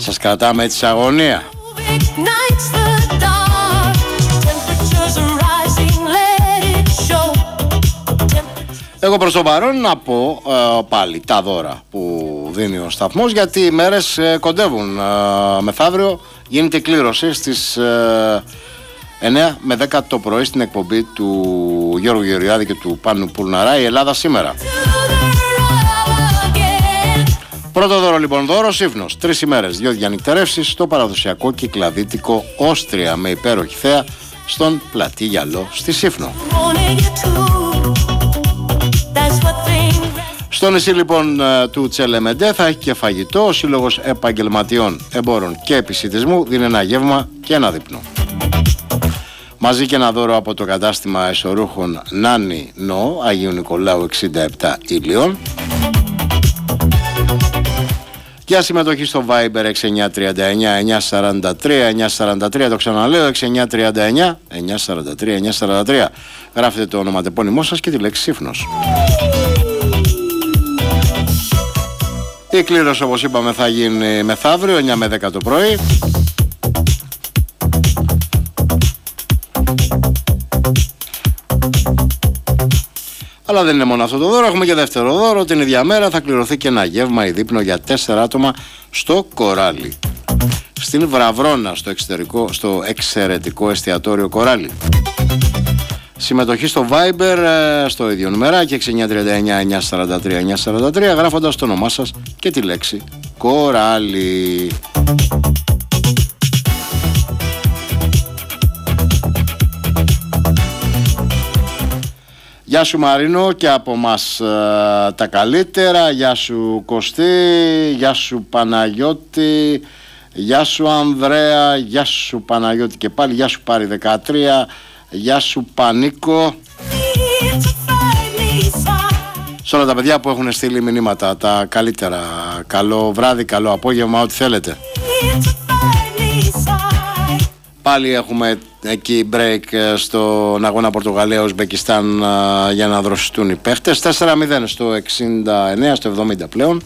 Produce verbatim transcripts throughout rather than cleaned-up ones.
Σας κρατάμε έτσι σε αγωνία. Εγώ προς το παρόν να πω ε, πάλι τα δώρα που δίνει ο σταθμός, γιατί οι μέρες ε, κοντεύουν. Ε, μεθαύριο γίνεται η κλήρωση στις ε, εννιά με δέκα το πρωί στην εκπομπή του Γιώργου Γεωργιάδη και του Πάνου Πουρναρά, η Ελλάδα σήμερα. Πρώτο δώρο λοιπόν, δώρο Σύφνος. Τρεις ημέρες, δύο διανυκτερεύσεις στο παραδοσιακό κυκλαδίτικο Όστρια με υπέροχη θέα στον πλατή γυαλό στη Σύφνο. Στο νησί λοιπόν του Τσελεμεντέ θα έχει και φαγητό. Ο Σύλλογος Επαγγελματιών Εμπόρων και Επισιτισμού δίνει ένα γεύμα και ένα δείπνο. Μαζί και ένα δώρο από το κατάστημα εσωρούχων Νάνι Νο, Αγίου Νικολάου εξήντα επτά Ήλιων. Για συμμετοχή στο Viber έξι εννιά τρία εννιά εννιά τέσσερα τρία εννιά τέσσερα τρία, το ξαναλέω, έξι εννιά τρία εννιά εννιά τέσσερα τρία εννιά τέσσερα τρία. Γράφετε το ονοματεπώνυμό σας και τη λέξη Σύφνος. Η κλήρωση, όπως είπαμε, θα γίνει μεθαύριο εννιά με δέκα το πρωί. Αλλά δεν είναι μόνο αυτό το δώρο, έχουμε και δεύτερο δώρο. Την ίδια μέρα θα κληρωθεί και ένα γεύμα ή δείπνο για τέσσερα άτομα στο Κοράλι, στην Βραβρώνα, στο, εξωτερικό, στο εξαιρετικό εστιατόριο Κοράλι. Συμμετοχή στο Viber, στο ίδιο νούμεράκι έξι εννιά τρία εννιά εννιά τέσσερα τρία εννιά τέσσερα τρία, γράφοντας το όνομά σας και τη λέξη Κοράλι. Γεια σου Μαρίνο και από μας ε, τα καλύτερα. Γεια σου Κωστή, γεια σου Παναγιώτη, γεια σου Ανδρέα, γεια σου Παναγιώτη και πάλι, γεια σου Πάρη δεκατρία, γεια σου Πανίκο. Σε όλα τα παιδιά που έχουν στείλει μηνύματα, τα καλύτερα. Καλό βράδυ, καλό απόγευμα, ό,τι θέλετε. Πάλι έχουμε εκεί break στον αγώνα Πορτογαλία-Ουσμπεκιστάν για να δροσιστούν οι παίχτες. τέσσερα μηδέν στο εξήντα εννέα, στο εβδομήντα πλέον.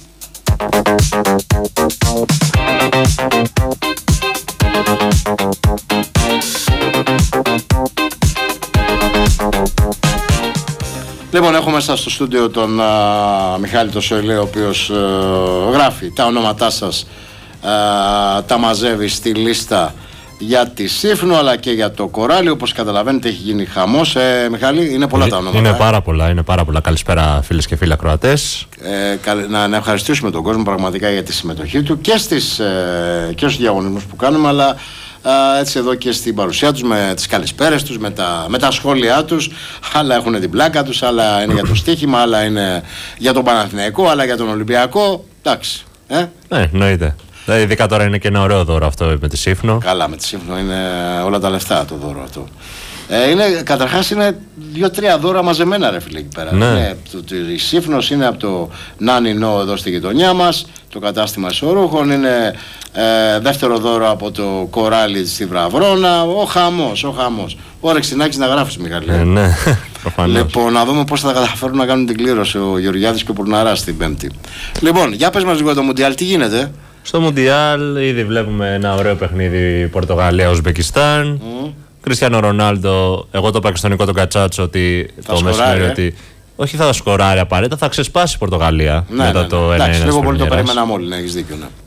Λοιπόν, έχω μέσα στο στούντιο τον α, Μιχάλη το Σοηλέ, ο οποίος α, γράφει τα ονόματά σας, α, τα μαζεύει στη λίστα για τη Σύφνο αλλά και για το Κοράλι. Όπως καταλαβαίνετε έχει γίνει χαμός. ε, Μιχάλη, είναι πολλά τα ονόματα. Είναι ε. πάρα πολλά, είναι πάρα πολλά. Καλησπέρα φίλες και φίλοι ακροατές. ε, να, να ευχαριστήσουμε τον κόσμο πραγματικά για τη συμμετοχή του και, στις, ε, και στους διαγωνισμούς που κάνουμε, αλλά ε, έτσι εδώ και στην παρουσία τους, με τις καλησπέρες τους, με τα, με τα σχόλιά τους. Άλλα έχουν την πλάκα τους, άλλα είναι για το στοίχημα, άλλα είναι για τον Παναθηναϊκό, άλλα για τον Ολυμπιακό. Εντάξει. Ε? Ναι, εννοείται. Ειδικά τώρα είναι και ένα ωραίο δώρο αυτό με τη Σύφνο. Καλά, με τη Σύφνο είναι όλα τα λεφτά το δώρο αυτό. Ε, είναι, καταρχάς είναι δύο-τρία δώρα μαζεμένα ρε φίλε εκεί πέρα. Ναι. Είναι, το, το, η Σύφνος είναι από το Νάνι Νο εδώ στη γειτονιά μας, το κατάστημα εσωρούχων, είναι ε, δεύτερο δώρο από το Κοράλι στη Βραβρώνα. Ο χαμός, ο χαμός. Όρεξη να έχεις να γράφεις Μιχαλή. Ε, ναι, προφανώς. Λοιπόν, να δούμε πώς θα καταφέρουν να κάνουν την κλήρωση ο Γεωργιάδης και ο Πουρναράς την Πέμπτη. Λοιπόν, για πες μας λίγο το Μουντιάλ, τι γίνεται? Στο Μουντιάλ ήδη βλέπουμε ένα ωραίο παιχνίδι Πορτογαλία-Ουσμπεκιστάν. Mm. Κριστιάνο Ρονάλντο, εγώ το είπα και στον Νικό τον Κατσάτσο ότι θα το σκοράρει, μεσημέρι ε? ότι όχι θα σκοράρει απαραίτητα, θα ξεσπάσει η Πορτογαλία ναι, μετά ναι, το ναι. ένα ένα. Εντάξει, λίγο πολύ το περιμέναμε όλοι, να έχεις δίκιο. Ναι.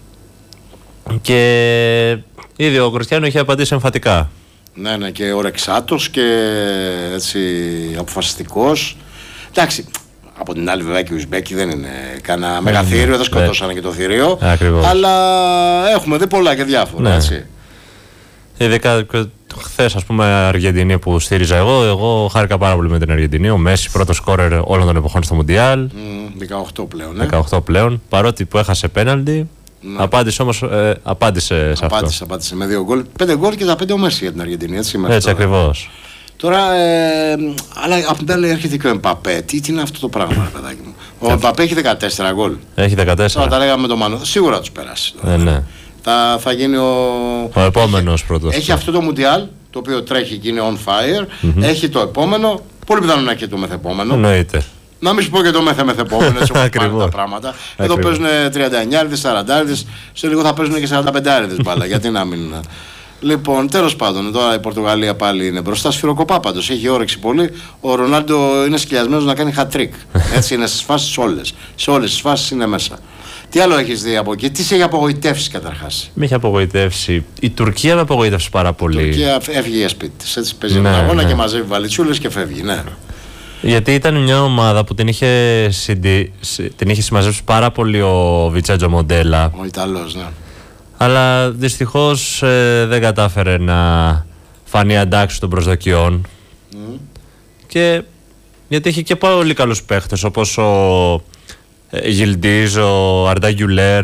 Και ήδη ο Κριστιάνο είχε απαντήσει εμφατικά. Ναι, ναι, και ορεξάτος και έτσι αποφασιστικός. Εντάξει. Από την άλλη, βέβαια και οι Ουσμπέκοι δεν είναι κανένα μεγαθύριο, δεν σκοτώσανε και το θηρίο. Ακριβώς. Αλλά έχουμε δει πολλά και διάφορα. Ναι. Έτσι. Ειδικά χθες, ας πούμε, Αργεντινή που στήριζα εγώ. Εγώ χάρηκα πάρα πολύ με την Αργεντινή. Ο Μέση, πρώτο σκόρερ όλων των εποχών στο Μουντιάλ. Mm, δεκαοκτώ πλέον. Ναι. δεκαοκτώ πλέον. Παρότι που έχασε πέναλτι, ναι. απάντησε όμως ε, απάντησε σε απάντησε, αυτό. Απάντησε, απάντησε με δύο γκολ. Πέντε γκολ και τα πέντε ο Μέση για την Αργεντινή. Έτσι, έτσι ακριβώς. Τώρα, ε, αλλά από την άλλη έρχεται και ο Εμπαπέ. Τι, τι είναι αυτό το πράγμα, παιδάκι μου. Ο Εμπαπέ έχει δεκατέσσερα γκολ. Έχει δεκατέσσερα. Τώρα τα λέγαμε με τον Μάνο. Σίγουρα θα τους περάσει. Ε, ναι. Θα, θα γίνει ο. Ο επόμενος πρώτος. Έχει αυτό το Μουντιάλ, το οποίο τρέχει και είναι on fire. Mm-hmm. Έχει το επόμενο. Πολύ πιθανό να έχει το μεθεπόμενο. Εννοείται. Να μην σου πω και το μέθε μεθεπόμενο, έτσι όπως πάνε τα πράγματα. Εδώ παίζουν τριάντα εννιά, σαράντα, σε λίγο θα παίζουν και σαράντα πέντε μπάλα. Γιατί να μην. Λοιπόν, τέλος πάντων, τώρα η Πορτογαλία πάλι είναι μπροστά. Σφυροκοπά πάντως, έχει όρεξη πολύ. Ο Ρονάλντο είναι σκιασμένος να κάνει hat-trick. Έτσι είναι στις φάσεις όλες. Σε όλες τις φάσεις είναι μέσα. Τι άλλο έχεις δει από εκεί, τι σε έχει απογοητεύσει καταρχάς? Με έχει απογοητεύσει. Η Τουρκία με απογοήτευσε πάρα πολύ. Η Τουρκία έφυγε για σπίτι της. Έτσι παίζει ναι, ένα αγώνα ναι. και μαζεύει βαλιτσούλες και φεύγει. Ναι. Γιατί ήταν μια ομάδα που την είχε, συντι... την είχε συμμαζέψει πάρα πολύ ο Βιτσέντζο Μοντέλα. Ο Ιταλός, ναι. Αλλά δυστυχώς ε, δεν κατάφερε να φανεί αντάξει των προσδοκιών. Mm. Και γιατί είχε και πολύ καλούς παίχτες όπως ο ε, Γιλντίζ, ο Αρντά Γκιουλέρ.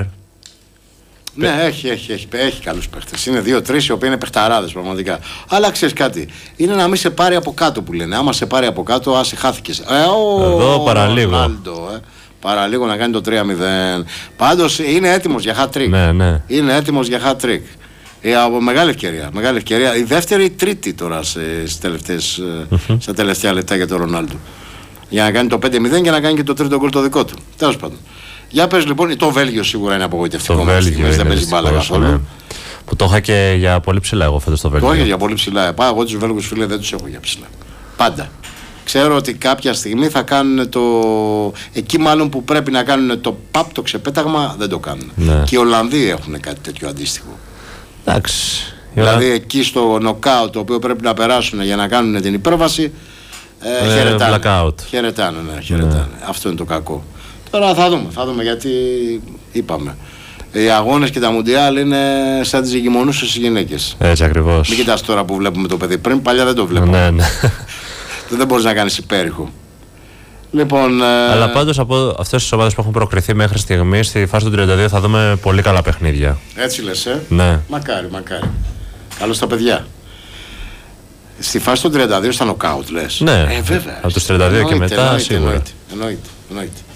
Ναι, έχει, έχει, έχει, έχει καλούς παίχτες. Είναι δύο-τρεις οι οποίοι είναι παιχταράδες πραγματικά. Αλλά ξέρεις κάτι, είναι να μην σε πάρει από κάτω που λένε. Άμα σε πάρει από κάτω, άσε χάθηκες. Ε, ο, Εδώ παραλίγο. Ρονάλντο, ε. Παραλίγο να κάνει το τρία μηδέν. Πάντως είναι έτοιμος για hat-trick. Ναι, ναι. Είναι έτοιμος για hat-trick. Ε, από μεγάλη ευκαιρία, μεγάλη ευκαιρία. Η δεύτερη ή τρίτη τώρα σε, στις τελευταίες, mm-hmm. στα τελευταία λεπτά για τον Ρονάλντο. Για να κάνει το πέντε μηδέν και να κάνει και το τρίτο γκολ το δικό του. Τέλος πάντων. Για πες λοιπόν, το Βέλγιο σίγουρα είναι απογοητευτικό. Το Βέλγιο είναι, δεν παίζει μπάλα καθόλου. Ναι. Που το είχα και για πολύ ψηλά εγώ φέτος το Βέλγιο. Το είχα για πολύ ψηλά. Πάω εγώ τους Βέλγους φίλε δεν τους έχω για ψηλά. Πάντα. Ξέρω ότι κάποια στιγμή θα κάνουν το. Εκεί μάλλον που πρέπει να κάνουν το παπ, το ξεπέταγμα, δεν το κάνουν. Ναι. Και οι Ολλανδοί έχουν κάτι τέτοιο αντίστοιχο. Εντάξει. Δηλαδή εκεί στο νοκάουτ το οποίο πρέπει να περάσουν για να κάνουν την υπέρβαση. Ε, ε, χαιρετάνε. Blackout. Χαιρετάνε, ναι, χαιρετάνε. Ναι. Αυτό είναι το κακό. Τώρα θα δούμε, θα δούμε γιατί είπαμε. Οι αγώνες και τα Μουντιάλ είναι σαν τις εγκυμονούσες οι γυναίκες. Έτσι ακριβώς. Μην κοιτάς τώρα που βλέπουμε το παιδί. Πριν παλιά δεν το βλέπουμε. Ναι, ναι. Δεν μπορείς να κάνεις υπέρηχο. Λοιπόν, αλλά πάντως από αυτές τις ομάδες που έχουν προκριθεί μέχρι στιγμή, στη φάση του τριάντα δύο θα δούμε πολύ καλά παιχνίδια. Έτσι λες, ε. Ναι. Μακάρι, μακάρι. Καλώς τα παιδιά. Στη φάση του τριάντα δύο στα νοκάουτ λες. Ναι. Ε, βέβαια. Από τους τριάντα δύο εννοείται, και μετά εννοείται, σίγουρα. Εννοείται, εννοείται, εννοείται.